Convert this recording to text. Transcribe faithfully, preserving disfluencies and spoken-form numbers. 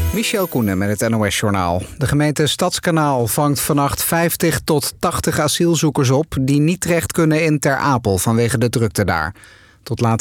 Michel Koenen met het N O S-journaal. De gemeente Stadskanaal vangt vannacht vijftig tot tachtig asielzoekers op die niet terecht kunnen in Ter Apel vanwege de drukte daar. Tot laat